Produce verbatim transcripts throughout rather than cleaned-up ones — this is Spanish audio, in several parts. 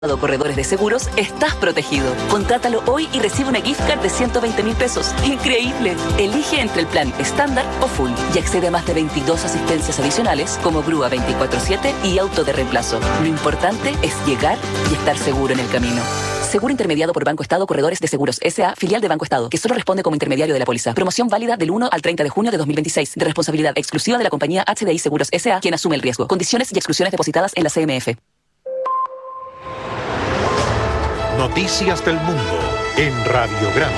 Corredores de Seguros, estás protegido. Contrátalo hoy y recibe una gift card de ciento veinte mil pesos. ¡Increíble! Elige entre el plan estándar o full y accede a más de veintidós asistencias adicionales como grúa veinticuatro siete y auto de reemplazo. Lo importante es llegar y estar seguro en el camino. Seguro intermediado por Banco Estado Corredores de Seguros S A, filial de Banco Estado, que solo responde como intermediario de la póliza. Promoción válida del uno al treinta de junio de dos mil veintiséis. De responsabilidad exclusiva de la compañía H D I Seguros S A, quien asume el riesgo. Condiciones y exclusiones depositadas en la C M F. Noticias del Mundo en Radio Grande.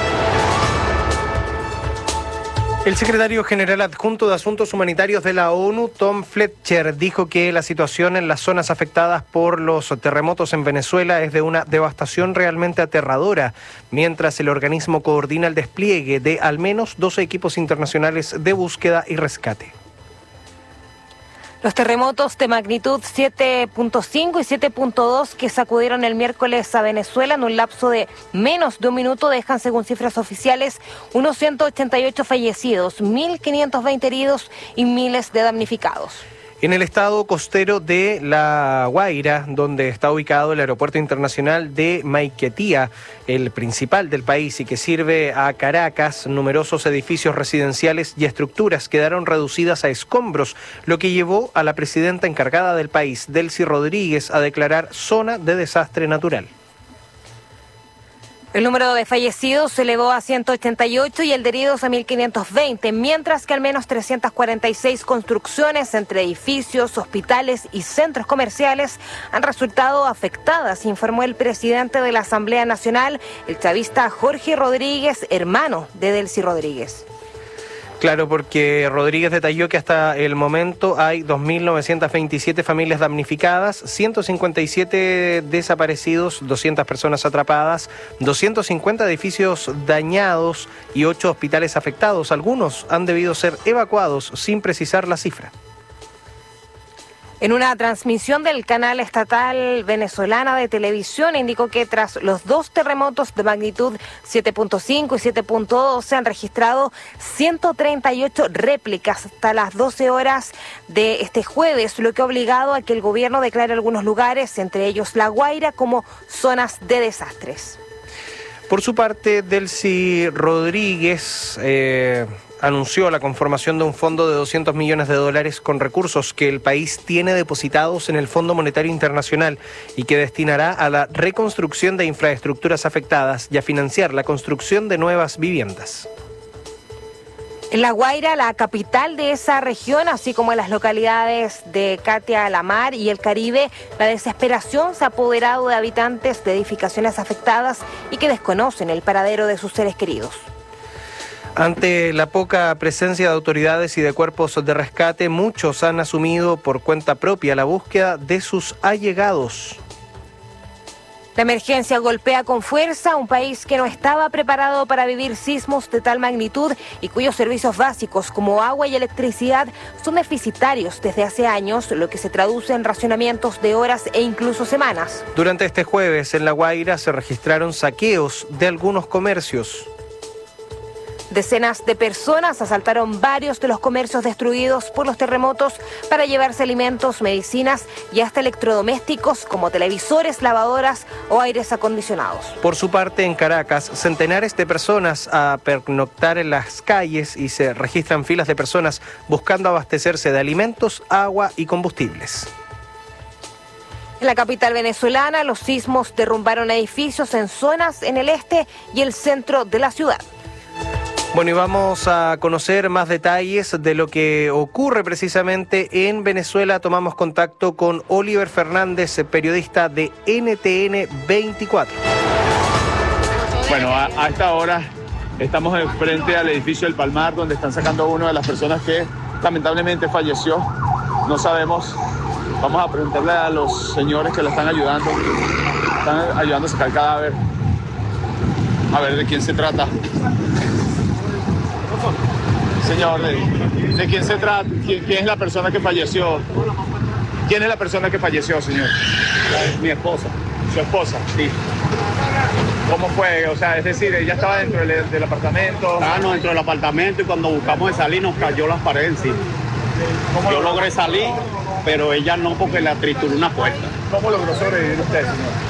El secretario general adjunto de Asuntos Humanitarios de la ONU, Tom Fletcher, dijo que la situación en las zonas afectadas por los terremotos en Venezuela es de una devastación realmente aterradora, mientras el organismo coordina el despliegue de al menos doce equipos internacionales de búsqueda y rescate. Los terremotos de magnitud siete punto cinco y siete punto dos que sacudieron el miércoles a Venezuela en un lapso de menos de un minuto dejan, según cifras oficiales, unos ciento ochenta y ocho fallecidos, mil quinientos veinte heridos y miles de damnificados. En el estado costero de La Guaira, donde está ubicado el aeropuerto internacional de Maiquetía, el principal del país y que sirve a Caracas, numerosos edificios residenciales y estructuras quedaron reducidas a escombros, lo que llevó a la presidenta encargada del país, Delcy Rodríguez, a declarar zona de desastre natural. El número de fallecidos se elevó a ciento ochenta y ocho y el de heridos a mil quinientos veinte, mientras que al menos trescientas cuarenta y seis construcciones entre edificios, hospitales y centros comerciales han resultado afectadas, informó el presidente de la Asamblea Nacional, el chavista Jorge Rodríguez, hermano de Delcy Rodríguez. Claro, porque Rodríguez detalló que hasta el momento hay dos mil novecientas veintisiete familias damnificadas, ciento cincuenta y siete desaparecidos, doscientas personas atrapadas, doscientos cincuenta edificios dañados y ocho hospitales afectados. Algunos han debido ser evacuados sin precisar la cifra. En una transmisión del canal estatal venezolana de televisión indicó que tras los dos terremotos de magnitud siete punto cinco y siete punto dos se han registrado ciento treinta y ocho réplicas hasta las doce horas de este jueves, lo que ha obligado a que el gobierno declare algunos lugares, entre ellos La Guaira, como zonas de desastres. Por su parte, Delcy Rodríguez eh, anunció la conformación de un fondo de doscientos millones de dólares con recursos que el país tiene depositados en el Fondo Monetario Internacional y que destinará a la reconstrucción de infraestructuras afectadas y a financiar la construcción de nuevas viviendas. En La Guaira, la capital de esa región, así como en las localidades de Catia, La Mar y el Caribe, la desesperación se ha apoderado de habitantes de edificaciones afectadas y que desconocen el paradero de sus seres queridos. Ante la poca presencia de autoridades y de cuerpos de rescate, muchos han asumido por cuenta propia la búsqueda de sus allegados. La emergencia golpea con fuerza a un país que no estaba preparado para vivir sismos de tal magnitud y cuyos servicios básicos como agua y electricidad son deficitarios desde hace años, lo que se traduce en racionamientos de horas e incluso semanas. Durante este jueves en La Guaira se registraron saqueos de algunos comercios. Decenas de personas asaltaron varios de los comercios destruidos por los terremotos para llevarse alimentos, medicinas y hasta electrodomésticos como televisores, lavadoras o aires acondicionados. Por su parte, en Caracas, centenares de personas a pernoctar en las calles y se registran filas de personas buscando abastecerse de alimentos, agua y combustibles. En la capital venezolana, los sismos derrumbaron edificios en zonas en el este y el centro de la ciudad. Bueno, y vamos a conocer más detalles de lo que ocurre precisamente en Venezuela. Tomamos contacto con Oliver Fernández, periodista de N T N veinticuatro. Bueno, a, a esta hora estamos frente al edificio del Palmar, donde están sacando a una de las personas que lamentablemente falleció. No sabemos, vamos a preguntarle a los señores que la están ayudando. Están ayudando a sacar el cadáver. A ver de quién se trata. Señor, ¿de, de quién se trata? ¿Quién, ¿Quién es la persona que falleció? ¿Quién es la persona que falleció, señor? Mi esposa. ¿Su esposa? Sí. ¿Cómo fue? O sea, es decir, ella estaba dentro del, del apartamento. Estábamos dentro del apartamento y cuando buscamos de salir nos cayó las paredes encima. Yo logré salir, pero ella no porque la trituró una puerta. ¿Cómo logró sobrevivir usted, señor?